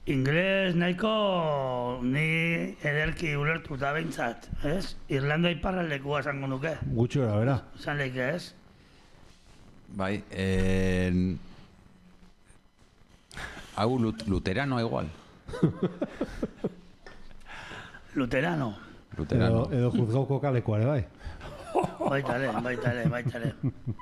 Ingles nahiko ni ederki ulertuta behintzat, ez? Irlanda iparraldekua esango nuke. Gutxi hora, bera. Esan leike, ez? Bai, hau luterano igual. Luterano. Edo juzgauko kalekoare, bai. Baitale.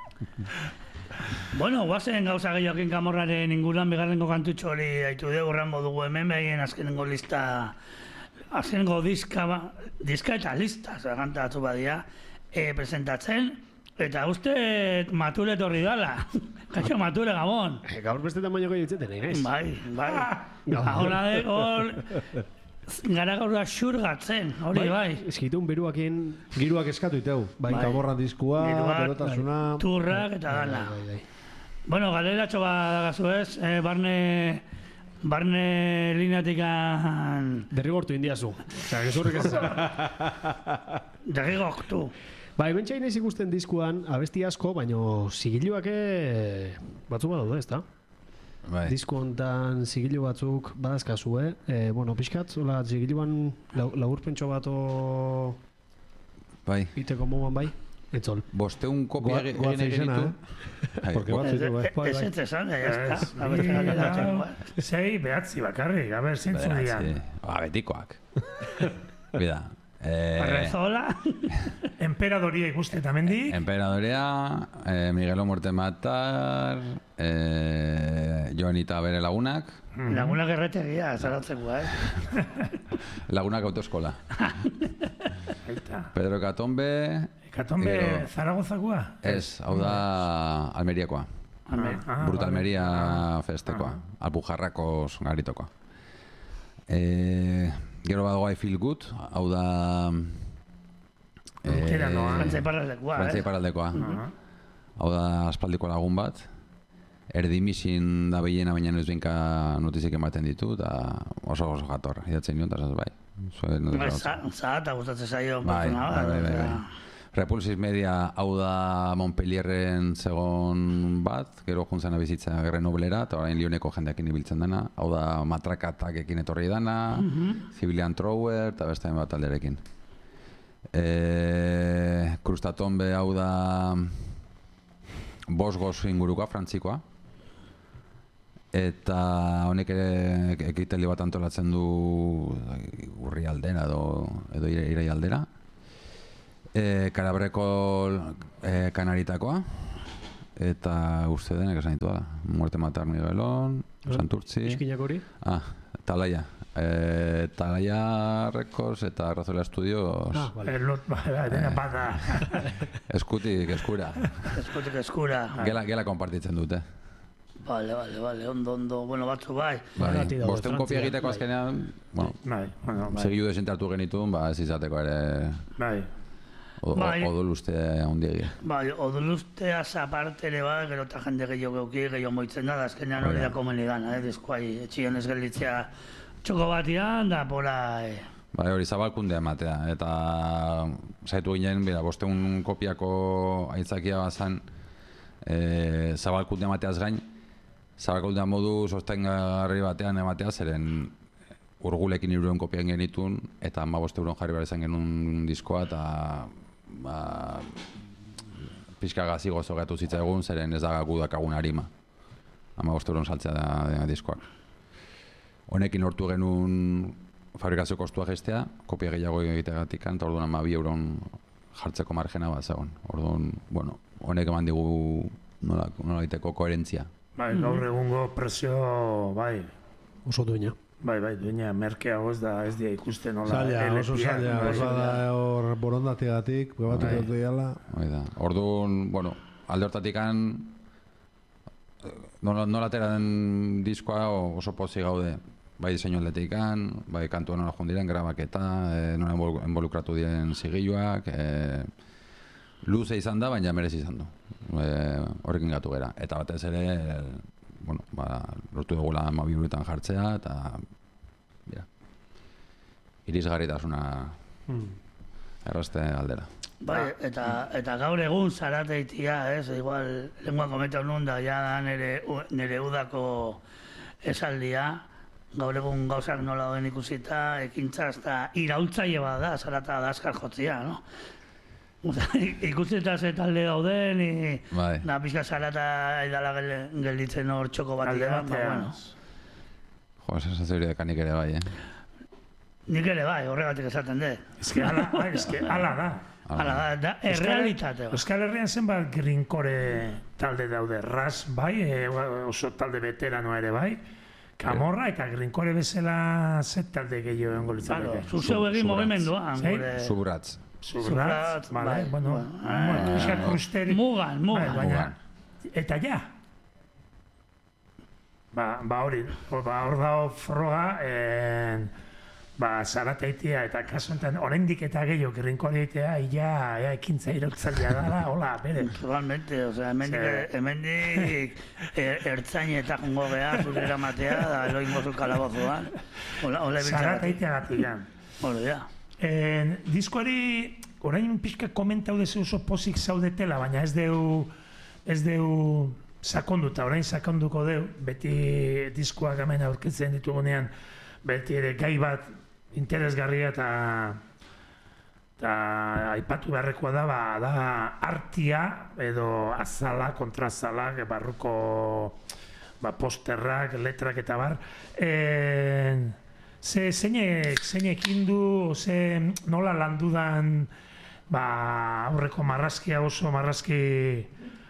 Bueno, guazen gauza gehiokin Kamorraren inguruan bigarrengo kantutxo hori haitu dugu urrango dugu hemen behien azkenengo lista, azkenengo diska eta lista, kanta batzu badia, presentatzen, eta uste Mature etorri dala. Kaixo Mature, Gabon. Gaur beste tamaino gehiago itzeten, egez? Bai. Ahora de hor... Gara gaurra xurgatzen, hori bai. Eskitun beruakin... Giruak eskatu iteu. Bai, Kamorran diskua, berotasuna... Turrak eta dana. Bueno, galeratxo badagazu ez, barne lineatikan... Derrigortu indiazu. Osea, gezurrik ez... Derrigortu. Bai, bentsain ez ikusten diskuan abesti asko, baino sigiluak batzu badaude, ez da? Bai. Disko hontan zigilu batzuk badazkazue, bueno, pixkat, zola zigiluan laburpentxo bato bai. Iteko moman bai, etzol. Bosteun kopia egin eginitu. Porque bat zitu, bai. Ez esan, Zei, behatzi bakarrik, a ber, zintzu dira. Betikoak. Bida. Arrezola. Emperadoria ikusten tamendik. Emperadoria, Miguelo Mortematar, Joanita bere lagunak. Lagunak erretegia, zaratzeko, Lagunak autoeskola. Pedro Katombe. Katombe Zaragozakoa? Ez, hau da Almeriakoa. Bruta Almeria festekoa. Alpujarrakoz garitokoa. Gero badago I Feel Good, hau da... Frantzia iparraldekoa. Hau da aspaldiko lagun bat. Erdimisin da behiena, baina ez binka notizik ematen ditu, eta oso jator, idatzen nion, eta bai. Zahata gustatzen zaio. Bai. Repulsis Media hau da Montpellierren segon bat, gero juntzen bizitza Grenoblera, eta orain Lyoneko jendeekin ibiltzen dena. Hau da Matrakatekin etorri dana, Civilian Thrower, eta beste bat alderekin. Krustatombe hau da Bosgos ingurukoa, frantzikoa. Eta honek ere ekitali bat antolatzen du urri aldera edo irai aldera. Karabreko kanaritakoa, eta uste denek esan ditu da. Muerte Matar Miguelon, Santurtzi. Iskinak hori? Talaia. Talaia Records eta Razola Studios. Dena bada. Eskutik eskura. Eskura. Gela konpartitzen dute. Vale, ondo, bueno, batzu bai. Bosteun kopia egiteko azkenean, segilu desentartu genitun, ez izateko ere... Bai. Odoluste handiegi. Bai, odolusteaz aparte ere bai, gero eta jende gehiago moitzen da, azkenean hori da komeni gana, diskuai, etxion ez gelditzea txoko batian, da pora... Bai, hori zabalkundea ematea, eta saitu ginen, bosteun kopiako aitzakia bazan, zabalkundea emateaz gain, zabalkundea modu sostengarri batean ematea, zeren urgulekin 100 kopia genitun, eta 15 euron jarri behar izan genuen diskoa, eta pixka gazi gozo gatu zitzaigun, zeren ez da gudakagun harima. 15 euron saltzea da diskoak. Honekin lortu genuen fabrikazio kostua gestea, kopia gehiago egiteagatik, eta orduan 2 euron jartzeko margena bat zegoen. Orduan, bueno, honek eman digu nola egiteko koherentzia. Bai, gaur egungo presio, bai. Oso duina. Bai, duina, merkeago ez dia ikusten nola. Oso zaila, da hor borondategatik, probatuko dut diala. Orduan, bueno, alde hortatikan, nola atera den diskoa oso pozik gaude. Bai diseinu aldetikan, bai kantua nola jundiren, grabaketa, nola involukratu diren zigiluak, luze izan da, baina merez izan du. Horrekin gatu gera. Eta batez ere, bueno, lortu dugula 12 eurotan jartzea, eta irisgarritasuna errazte aldera. Bai, eta gaur egun zarateitia, igual, lengua kometa nun da, ja da nire udako esaldia, gaur egun gauzak nola dauden ikusita, ekintza eta iraultzaile bat da, zarata da askar jotzia, no? Ikusita ze talde dauden, Bai. da pixka zarata edala gelditzen hor txoko bat Alde bueno. Jo, sensazio hori dekanik ere bai, Nik ere bai, horregatik esaten dut. Ala da. Hala da, errealitate. Euskal Herrian zenbat grinkore talde daude, Ras bai, oso talde veteranoa ere bai, Kamorra eta grinkore bezala zet talde gehiago egongo litzateke. Zuzeu egin mugimenduan. Subratz. Subratz, vale, bueno, Mugan. Eta ja. Ba hori, hor dago froga, zarateitea eta kasu enten oraindik eta gehiago grinkoritea ia ekintza iraultzailea dara, hola, bere. Realmente, osea, hemendik ertzain eta jongo geha, zuzera matea, da eloingo zu kalabozuan. Zarateiteagatik gan. Hori da. Diskoari, orain pixka komentau dezu oso pozik zaudetela, baina ez deu sakonduta, orain sakonduko deu, beti diskoak hemen aurkitzen ditugunean, beti ere gai bat interesgarria eta aipatu beharrekoa da artia edo azala, kontrazalak, barruko posterrak, letrak eta bar. Zeinek indu, nola landudan aurreko marrazkia oso marrazki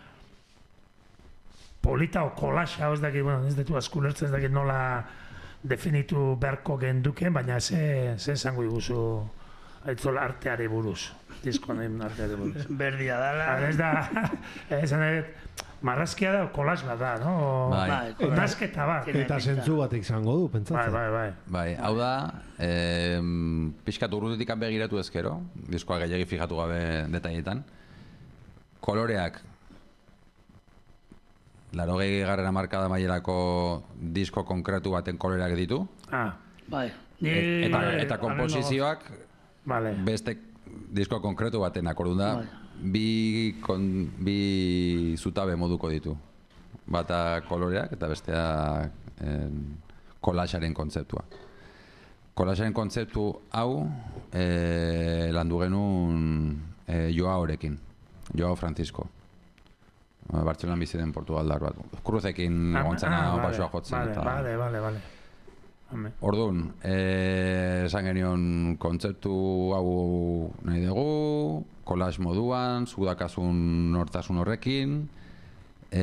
polita o kolaxa, ez detu askulertzen, ez dakit nola definitu beharko genduken, baina ze esango iguzu aitzola arteari buruz, diskonen arteari buruz. Berdia dala. Ez da, marrazkia da, kolas bat da, no? Bai. Nasketa bat. Eta zentzu bat izango du, pentsatzen. Bai. Bai, hau da, pixkat urrutetik begiratu ezkero, diskoa gehiagi fijatu gabe detailetan. Koloreak, 80. hamarkada mailerako disko konkretu baten koloreak ditu. Bai. Eta komposizioak beste disko konkretu batenak, orduan da, bi zutabe moduko ditu. Bata koloreak eta bestea kolaxaren kontzeptua. Kolaxaren kontzeptu hau landu genuen Joaorekin, Joao Francisco. Bartzelonan bizi den Portugaldar bat. Kruzekin gontzena basoa jotzen. Bale. Orduan, esan genion kontzeptu hau nahi dugu, kolax moduan, zudakazun nortasun horrekin,